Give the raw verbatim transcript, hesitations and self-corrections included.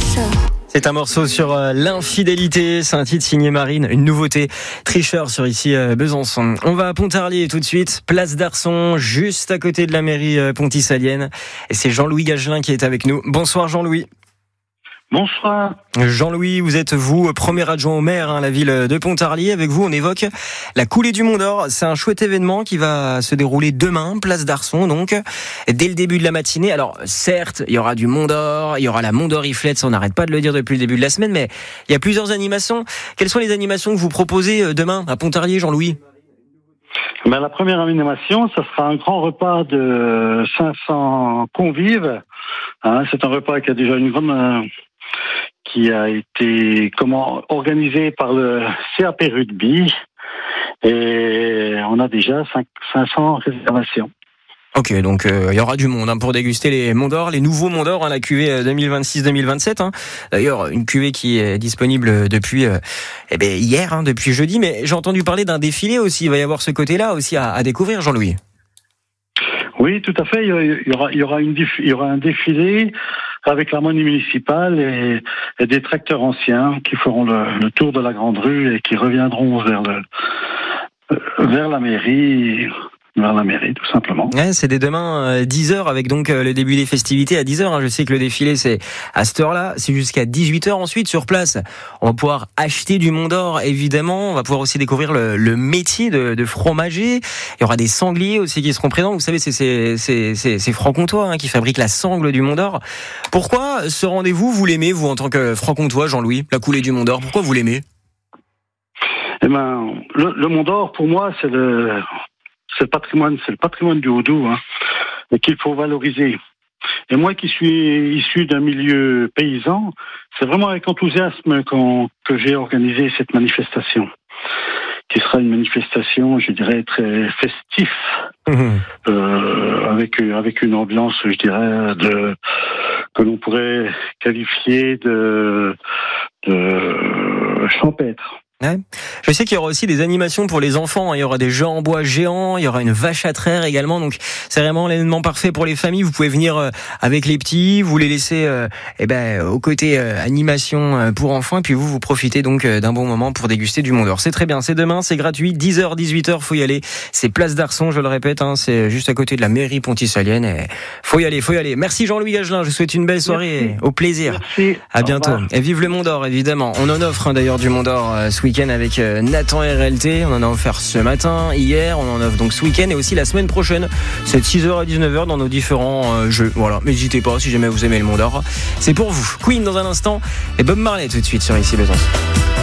C'est un morceau sur euh, l'infidélité, c'est un titre signé Marine, une nouveauté, Tricheur sur ici euh, Besançon. On va à Pontarlier tout de suite, place d'Arçon, juste à côté de la mairie euh, pontisalienne. Et c'est Jean-Louis Gagelin qui est avec nous. Bonsoir Jean-Louis. Bonsoir. Jean-Louis, vous êtes vous premier adjoint au maire, hein, la ville de Pontarlier. Avec vous, on évoque la coulée du Mont d'Or. C'est un chouette événement qui va se dérouler demain, place d'Arçon, donc dès le début de la matinée. Alors certes, il y aura du Mont d'Or, il y aura la Mont d'Oriflette, ça on n'arrête pas de le dire depuis le début de la semaine, mais il y a plusieurs animations. Quelles sont les animations que vous proposez demain à Pontarlier, Jean-Louis ? Ben, la première animation, ça sera un grand repas de cinq cents convives. Hein, c'est un repas qui a déjà une grande... Euh, qui a été comment organisé par le C A P Rugby, et on a déjà cinq cents réservations. Ok, donc il euh, y aura du monde hein, pour déguster les Monts d'Or, les nouveaux Monts d'Or, hein, la cuvée deux mille vingt-six deux mille vingt-sept. Hein. D'ailleurs, une cuvée qui est disponible depuis euh, eh ben, hier, hein, depuis jeudi. Mais j'ai entendu parler d'un défilé aussi. Il va y avoir ce côté-là aussi à, à découvrir, Jean-Louis. Oui, tout à fait. Il y aura, il y aura, une, il y aura un défilé avec l'harmonie municipale et, et des tracteurs anciens qui feront le, le tour de la grande rue et qui reviendront vers le, vers la mairie. Vers la mairie, tout simplement. Ouais, c'est dès demain euh, dix heures avec donc euh, le début des festivités à dix heures. Hein. Je sais que le défilé c'est à cette heure-là, c'est jusqu'à dix-huit heures ensuite sur place. On va pouvoir acheter du Mont d'Or évidemment. On va pouvoir aussi découvrir le, le métier de, de fromager. Il y aura des sangliers aussi qui seront présents. Vous savez, c'est c'est c'est c'est, c'est Franc-Comtois hein, qui fabrique la sangle du Mont d'Or. Pourquoi ce rendez-vous vous l'aimez vous en tant que Franc-Comtois, Jean-Louis, la coulée du Mont d'Or? Pourquoi vous l'aimez? Eh ben, le, le Mont d'Or pour moi c'est le C'est le patrimoine, c'est le patrimoine du Haut-Doubs, hein, et qu'il faut valoriser. Et moi qui suis issu d'un milieu paysan, c'est vraiment avec enthousiasme qu'on, que j'ai organisé cette manifestation, qui sera une manifestation, je dirais, très festive, mmh. euh, avec avec une ambiance, je dirais, de que l'on pourrait qualifier de de champêtre. Ouais. Je sais qu'il y aura aussi des animations pour les enfants. Il y aura des jeux en bois géants, il y aura une vache à traire également. Donc c'est vraiment l'événement parfait pour les familles. Vous pouvez venir avec les petits, vous les laissez euh, eh ben au côté euh, animation pour enfants, et puis vous vous profitez donc d'un bon moment pour déguster du Mont d'Or. C'est très bien. C'est demain, c'est gratuit, dix heures dix-huit heures, faut y aller. C'est place d'Arçon, je le répète, hein, c'est juste à côté de la mairie pontisalienne. Et faut y aller, faut y aller. Merci Jean-Louis Gagelin. Je vous souhaite une belle soirée. Merci. Et au plaisir. Merci. À bientôt. Et vive le Mont d'Or évidemment. On en offre hein, d'ailleurs du Mont d'Or euh, ce week-end avec euh, Nathan R L T, on en a offert ce matin, hier, on en offre donc ce week-end et aussi la semaine prochaine. C'est de six heures à dix-neuf heures dans nos différents euh, jeux. Voilà, n'hésitez pas si jamais vous aimez le Mont d'Or. C'est pour vous. Queen dans un instant et Bob Marley tout de suite sur ici Besançon.